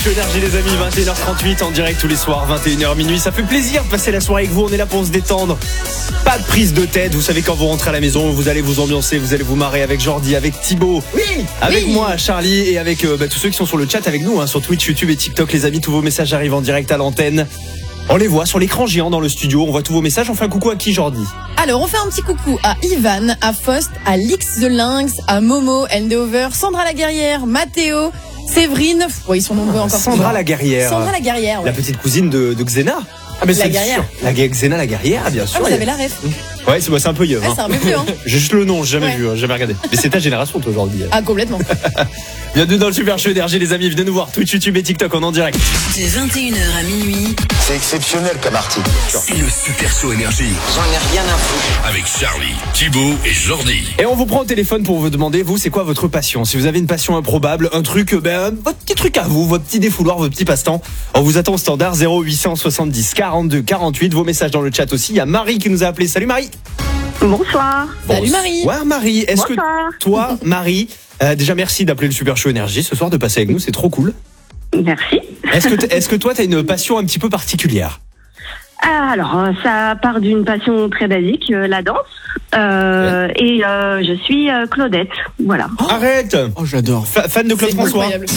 Show Énergie les amis, 21h38 en direct tous les soirs, 21h minuit. Ça fait plaisir de passer la soirée avec vous, on est là pour se détendre. Pas de prise de tête, vous savez quand vous rentrez à la maison, vous allez vous ambiancer, vous allez vous marrer avec Jordi, avec Thibaut, avec moi, Charlie et avec tous ceux qui sont sur le chat avec nous, sur Twitch, YouTube et TikTok les amis. Tous vos messages arrivent en direct à l'antenne. On les voit sur l'écran géant dans le studio, on voit tous vos messages. On fait un coucou à qui, Jordi? Alors, on fait un petit coucou à Ivan, à Faust, à Lix the Lynx, à Momo, Endover, Sandra la Guerrière, Mathéo, Séverine. Ils sont nombreux encore. Sandra la Guerrière. Sandra la Guerrière, la petite cousine de Xena. Ah, mais la Guerrière. Xena la Guerrière, bien sûr. Vous avez la ref. Ouais, c'est un peu vieux. C'est un peu vieux. J'ai juste le nom, j'ai jamais vu, jamais regardé. Mais c'est ta génération, toi, aujourd'hui. Ah, complètement. Bienvenue dans le Super Show Énergie, les amis. Venez nous voir, Twitch, YouTube et TikTok en direct. De 21h à minuit. C'est exceptionnel comme article. C'est le Super Show Énergie. J'en ai rien à foutre. Avec Charlie, Thibaut et Jordi. Et on vous prend au téléphone pour vous demander, vous, c'est quoi votre passion? Si vous avez une passion improbable, un truc, votre petit truc à vous, votre petit défouloir, votre petit passe-temps. On vous attend au standard 0870 42 48. Vos messages dans le chat aussi. Il y a Marie qui nous a appelé. Salut Marie. Bonsoir. Salut Marie. Ouais, Marie. Est-ce que toi, Marie, déjà merci d'appeler le Super Show Énergie ce soir, de passer avec nous, c'est trop cool. Merci. Est-ce que toi, t'as une passion un petit peu particulière? Alors, ça part d'une passion très basique, la danse. Et je suis Claudette, voilà. Arrête. Oh, j'adore. Fan de Claude François. Incroyable.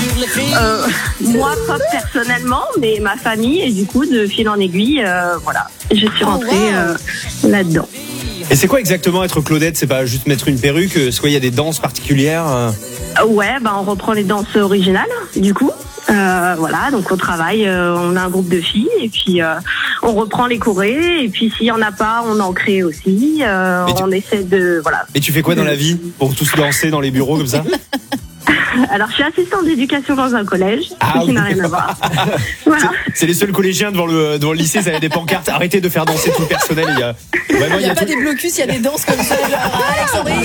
Moi, pas personnellement, mais ma famille, et du coup, de fil en aiguille, voilà. Je suis rentrée là-dedans. Et c'est quoi exactement être Claudette? C'est pas juste mettre une perruque, est-ce qu'il y a des danses particulières? Ouais, on reprend les danses originales, du coup. Voilà, donc on travaille, on a un groupe de filles et puis on reprend les chorés et puis s'il y en a pas, on en crée aussi. On essaie de voilà. Et tu fais quoi dans la vie pour tous danser dans les bureaux comme ça? Alors je suis assistante d'éducation dans un collège, ce qui n'a rien à voir. Voilà. C'est les seuls collégiens devant le lycée, ça a des pancartes. Arrêtez de faire danser tout le personnel. Il y a pas des blocus, il y a des danses comme ça. Alexandrie.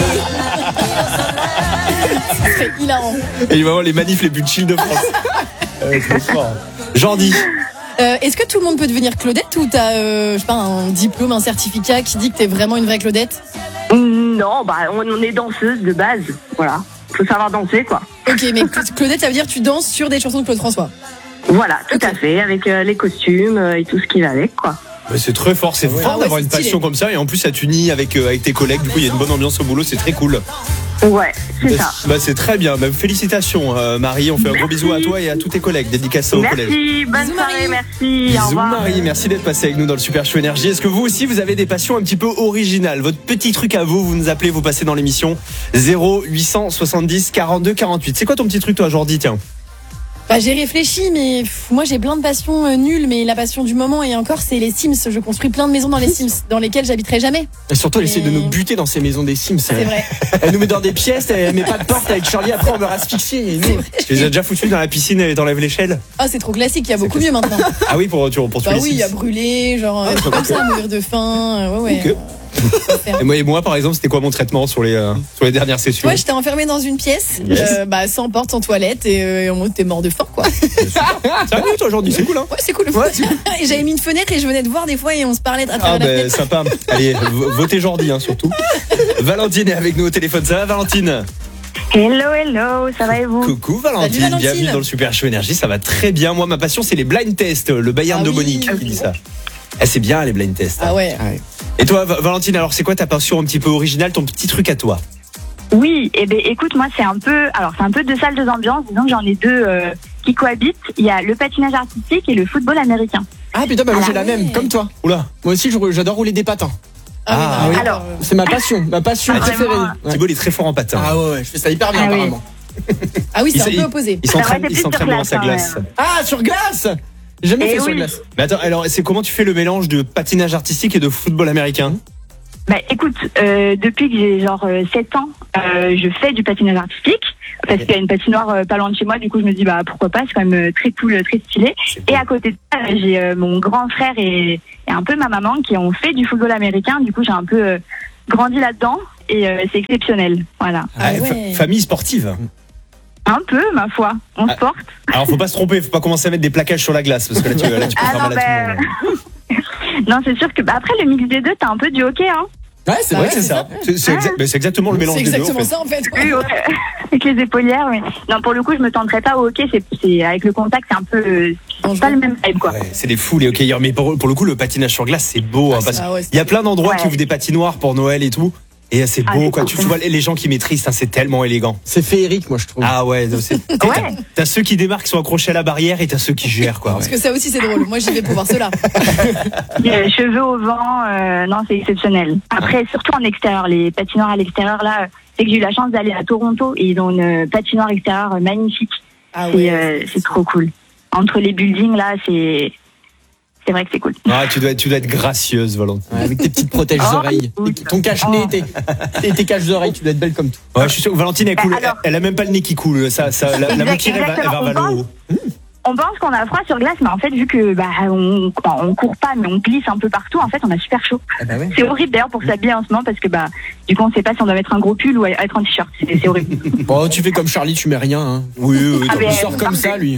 C'est hilarant. Et vraiment les manifs les plus chill de France. Trop fort. Jordi. Est-ce que tout le monde peut devenir Claudette ou t'as un diplôme, un certificat qui dit que t'es vraiment une vraie Claudette? Non, on est danseuse de base, voilà. Faut savoir danser, quoi. Ok, mais Claudette, ça veut dire que tu danses sur des chansons de Claude François? Voilà, tout à fait, avec les costumes et tout ce qui va avec, quoi. C'est très fort, c'est fort d'avoir une passion comme ça et en plus ça t'unit avec tes collègues, du coup il y a une bonne ambiance au boulot, c'est très cool. Ouais, c'est ça. C'est très bien, félicitations Marie, on fait un gros bisou à toi et à tous tes collègues, dédicace au collège. Merci, bonne soirée, merci, Bisous au revoir. Marie, merci d'être passée avec nous dans le Super Show Énergie. Est-ce que vous aussi vous avez des passions un petit peu originales? Votre petit truc à vous, vous nous appelez, vous passez dans l'émission 0870 42 48. C'est quoi ton petit truc toi Jordi, tiens? J'ai réfléchi, mais moi j'ai plein de passions nulles, mais la passion du moment et encore c'est les Sims. Je construis plein de maisons dans les Sims, dans lesquelles j'habiterai jamais. Et surtout elle essaie de nous buter dans ces maisons des Sims. C'est vrai. Elle nous met dans des pièces, elle met pas de porte avec Charlie, après on meurt asphyxié. Tu les as déjà foutus dans la piscine et t'enlèves l'échelle? Ah c'est trop classique, il y a beaucoup mieux maintenant. Ah oui, pour tuer les Sims. Il y a brûler, genre comme ça, mourir de faim. Ouais. Okay. Et moi par exemple, c'était quoi mon traitement sur les dernières sessions? Ouais, j'étais enfermée dans une pièce, sans porte, sans toilette, et en mode t'es mort de faim quoi. Sérieux toi aujourd'hui, c'est cool hein? Ouais, c'est cool. Et j'avais mis une fenêtre et je venais de voir des fois et on se parlait à travers la fenêtre. Sympa. Allez, votez Jordi surtout. Valentine est avec nous au téléphone, ça va Valentine? Hello, ça va et vous? Coucou Valentine, Salut, Valentine. Bienvenue dans le Super Show Énergie, ça va très bien. Moi ma passion c'est les blind tests, le Bayern de Munich qui dit ça. C'est bien les blind tests. Ah ouais. Et toi Valentine, alors c'est quoi ta passion un petit peu originale, ton petit truc à toi? Oui, écoute, moi c'est un peu deux salles, deux ambiances. Disons que j'en ai deux qui cohabitent. Il y a le patinage artistique et le football américain. Ah putain, moi j'ai la même, comme toi. Oula. Moi aussi j'adore rouler des patins. Oui. Alors, c'est ma passion préférée. Ouais. Thibaut il est très fort en patin. Ah ouais, je fais ça hyper bien apparemment. Ah oui, c'est un peu opposé. Il s'entraîne dans sa glace. Ah, sur glace. J'ai jamais fait sur glace. Mais attends, alors c'est comment tu fais le mélange de patinage artistique et de football américain? Écoute, depuis que j'ai 7 ans, je fais du patinage artistique parce qu'il y a une patinoire pas loin de chez moi. Du coup, je me dis pourquoi pas, c'est quand même très cool, très stylé. Et à côté de ça, j'ai mon grand frère et un peu ma maman qui ont fait du football américain. Du coup, j'ai un peu grandi là-dedans et c'est exceptionnel. Voilà. Famille sportive. Un peu, ma foi. On se porte. Alors, faut pas se tromper, faut pas commencer à mettre des plaquages sur la glace parce que là, tu peux faire mal à tout le monde. Non, c'est sûr que après le mix des deux, t'as un peu du hockey, hein. Ouais, c'est vrai. C'est ça. C'est exactement le mélange C'est des deux. exactement En fait. ça en fait. Oui, ouais. Avec les épaulières, mais non, pour le coup, je me tenterais pas au hockey. C'est avec le contact, c'est un peu, c'est pas le même type, quoi. Ouais, c'est des fous les hockeyeurs, mais pour le coup le patinage sur glace c'est beau, hein, parce ça, ouais, qu'il y a plein d'endroits Ouais. qui ouvrent des patinoires pour Noël et tout, et c'est beau c'est quoi. cool. Tu vois les gens qui maîtrisent, hein, c'est tellement élégant. C'est féerique, moi, je trouve. Ah ouais, t'as ceux qui démarquent, qui sont accrochés à la barrière, et t'as ceux qui gèrent quoi. Parce que ça aussi c'est drôle. Moi j'y vais pour voir cela. Cheveux au vent, non, c'est exceptionnel. Après, surtout en extérieur, les patinoires à l'extérieur, là, c'est que j'ai eu la chance d'aller à Toronto et ils ont une patinoire extérieure magnifique. Ah Et ouais. c'est trop cool. Entre les buildings, là, c'est vrai que c'est cool. Ah, tu dois être gracieuse, Valentine. Ouais, avec tes petites protèges-oreilles. Ton cache-nez, tes caches-oreilles, tu dois être belle comme tout. Ouais, je suis sûr que Valentine elle coule, alors- elle a même pas le nez qui coule, la mouquille elle va Exactement. vers le haut. On pense qu'on a froid sur glace, mais en fait, vu que on court pas, mais on glisse un peu partout, en fait, on a super chaud. Ah bah ouais. C'est horrible d'ailleurs pour s'habiller en ce moment parce que du coup, on sait pas si on doit mettre un gros pull ou être en t-shirt. C'est horrible. Bon, tu fais comme Charlie, tu mets rien. Hein. Oui. Ah, mais- Il sort comme ça, lui.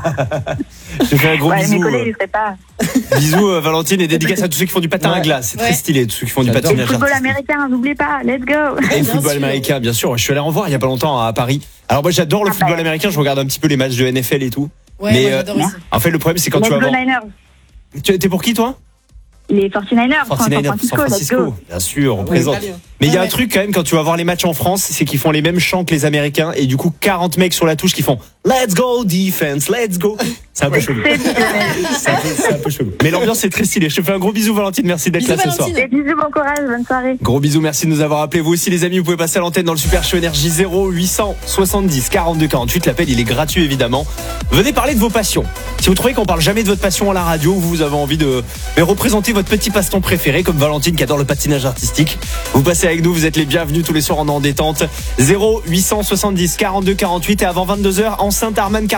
Je te fais un gros Ouais, bisou. mes collègues, ils seraient pas. Bisous Valentine, et dédicace à tous ceux qui font du patin à glace. C'est très Ouais. stylé, tous ceux qui font du J'adore. patinage Le football artistique. américain, n'oubliez pas, let's go. Et le Bien football sûr. américain, bien sûr. Je suis allé en voir il y a pas longtemps à Paris. Alors moi j'adore le football américain, je regarde un petit peu les matchs de NFL et tout. Ouais, mais moi j'adore aussi. en fait le problème c'est quand Let's tu vas go voir. Niners. T'es pour qui toi? Les 49ers, 49ers, San Francisco. Bien sûr, on présente. italien. Mais il y a Ah un ouais. truc quand même quand tu vas voir les matchs en France, c'est qu'ils font les mêmes chants que les Américains et du coup 40 mecs sur la touche qui font Let's go defense, let's go. C'est un peu chelou. C'est un peu chelou. Mais l'ambiance est très stylée. Je te fais un gros bisou Valentine, merci d'être Bisous, là ce soir. Valentine. Et bisous, bon courage, bonne soirée. Gros bisous, merci de nous avoir appelés. Vous aussi les amis, vous pouvez passer à l'antenne dans le Super Show Énergie 0870 42 48. L'appel il est gratuit évidemment. Venez parler de vos passions. Si vous trouvez qu'on parle jamais de votre passion à la radio, vous avez envie de représenter votre petit passe-temps préféré comme Valentine qui adore le patinage artistique, vous passez avec nous, vous êtes les bienvenus tous les soirs en détente. 0870 42 48 et avant 22h enceinte Arman 40.